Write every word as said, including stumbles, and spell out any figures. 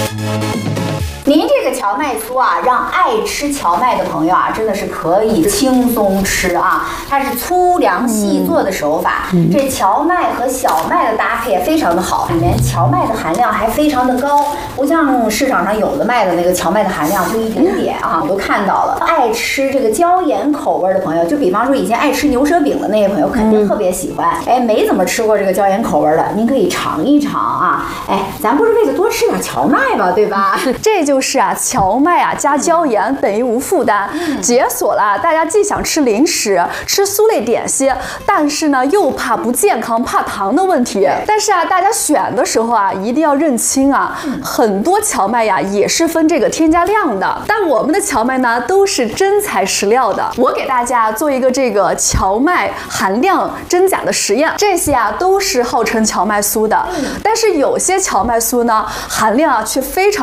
您这个荞麦酥啊，让爱吃荞麦的朋友啊，真的是可以轻松吃啊。它是粗粮细做的手法，嗯、这荞麦和小麦的搭配也非常的好，里面荞麦的含量还非常的高，不像市场上有的卖的那个荞麦的含量就一点点啊，我都看到了。爱吃这个椒盐口味的朋友，就比方说以前爱吃牛舌饼的那些朋友，肯定特别喜欢。哎，没怎么吃过这个椒盐口味的，您可以尝一尝啊。哎，咱不是为了多吃点荞麦吧，对吧？ 这就是啊，荞麦啊加椒盐等于无负担，解锁了大家既想吃零食、吃酥类点心，但是呢又怕不健康、怕糖的问题。但是啊，大家选的时候啊，一定要认清啊，很多荞麦呀也是分这个添加量的，但我们的荞麦呢都是真材实料的。我给大家做一个这个荞麦含量真假的实验，这些啊都是号称荞麦酥的，但是有些荞麦酥呢含量啊却非常